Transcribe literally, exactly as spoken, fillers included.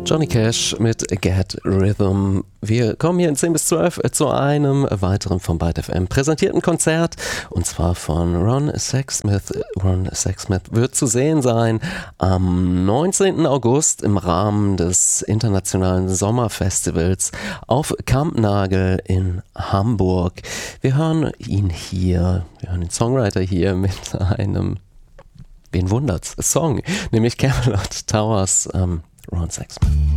Johnny Cash mit Get Rhythm. Wir kommen hier in zehn bis zwölf zu einem weiteren von Byte F M präsentierten Konzert, und zwar von Ron Sexsmith. Ron Sexsmith wird zu sehen sein am neunzehnten August im Rahmen des internationalen Sommerfestivals auf Kampnagel in Hamburg. Wir hören ihn hier, wir hören den Songwriter hier mit einem, wen wundert's, Song, nämlich Camelot Towers, ähm, Ron Sexsmith.